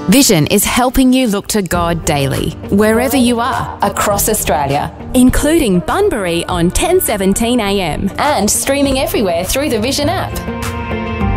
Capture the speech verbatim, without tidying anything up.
Vision is helping you look to God daily, wherever you are, across Australia, including Bunbury on ten seventeen a m and streaming everywhere through the Vision app.